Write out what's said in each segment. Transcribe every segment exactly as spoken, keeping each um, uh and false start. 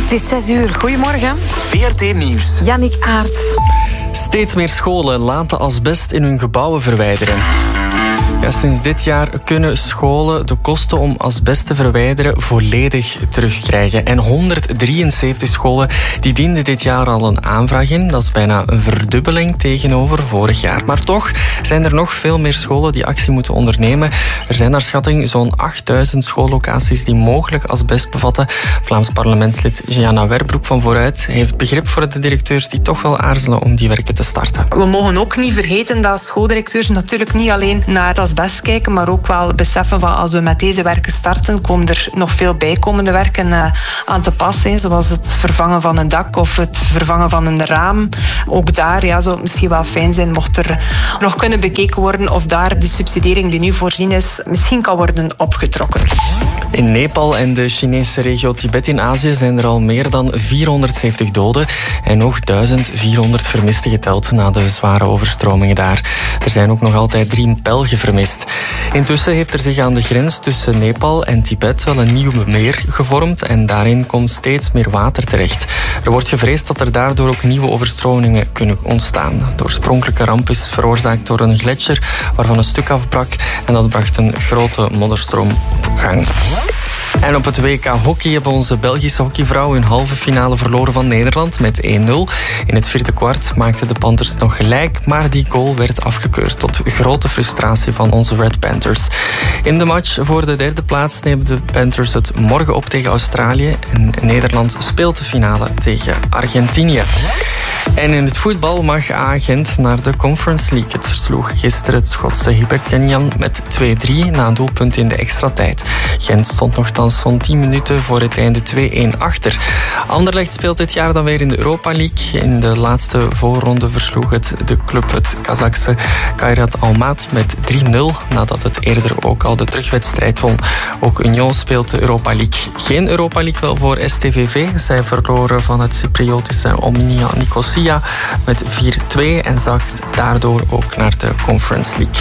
Het is zes uur. Goedemorgen. V R T Nieuws. Yannick Aerts. Steeds meer scholen laten asbest in hun gebouwen verwijderen. Ja, sinds dit jaar kunnen scholen de kosten om asbest te verwijderen volledig terugkrijgen. En honderddrieënzeventig scholen die dienden dit jaar al een aanvraag in. Dat is bijna een verdubbeling tegenover vorig jaar. Maar toch zijn er nog veel meer scholen die actie moeten ondernemen. Er zijn naar schatting zo'n achtduizend schoollocaties die mogelijk asbest bevatten. Vlaams parlementslid Gianna Werbroek van Vooruit heeft begrip voor de directeurs die toch wel aarzelen om die werken te starten. We mogen ook niet vergeten dat schooldirecteurs natuurlijk niet alleen naar het asbest kijken, maar ook wel beseffen van als we met deze werken starten, komen er nog veel bijkomende werken uh, aan te pas, hè, zoals het vervangen van een dak of het vervangen van een raam. Ook daar ja, zou het misschien wel fijn zijn mocht er nog kunnen bekeken worden of daar de subsidiëring die nu voorzien is misschien kan worden opgetrokken. In Nepal en de Chinese regio Tibet in Azië zijn er al meer dan vierhonderdzeventig doden en nog duizend vierhonderd vermisten geteld na de zware overstromingen daar. Er zijn ook nog altijd drie Belgen vermist. Intussen heeft er zich aan de grens tussen Nepal en Tibet wel een nieuw meer gevormd en daarin komt steeds meer water terecht. Er wordt gevreesd dat er daardoor ook nieuwe overstromingen kunnen ontstaan. De oorspronkelijke ramp is veroorzaakt door een gletsjer waarvan een stuk afbrak en dat bracht een grote modderstroom op gang. En op het W K hockey hebben onze Belgische hockeyvrouwen hun halve finale verloren van Nederland met één nul. In het vierde kwart maakten de Panthers nog gelijk, maar die goal werd afgekeurd tot grote frustratie van onze Red Panthers. In de match voor de derde plaats nemen de Panthers het morgen op tegen Australië en Nederland speelt de finale tegen Argentinië. En in het voetbal mag A Gent naar de Conference League. Het versloeg gisteren het Schotse Hibernian met twee drie na een doelpunt in de extra tijd. Gent stond nogthans zo'n tien minuten voor het einde twee-één achter. Anderlecht speelt dit jaar dan weer in de Europa League. In de laatste voorronde versloeg het de club het Kazachse Kairat Almaty met drie nul, nadat het eerder ook al de terugwedstrijd won. Ook Union speelt de Europa League. Geen Europa League wel voor S T V V. Zij verloren van het Cypriotische Omonia Nicosia met vier twee en zakt daardoor ook naar de Conference League.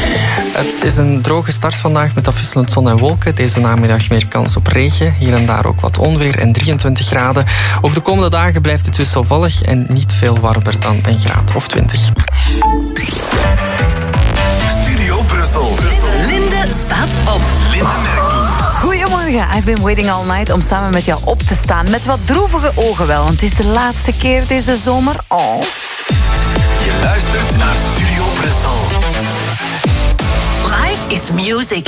Het is een droge start vandaag met afwisselend zon en wolken. Deze namiddag meer kans op regen. Hier en daar ook wat onweer en drieëntwintig graden. Ook de komende dagen blijft het wisselvallig en niet veel warmer dan een graad of twintig. Studio Brussel. Linde staat op. Linde Merkel. Goedemorgen, I've been waiting all night om samen met jou op te staan. Met wat droevige ogen wel, want het is de laatste keer deze zomer. Oh. Je luistert naar Studio Brussel. Life is music.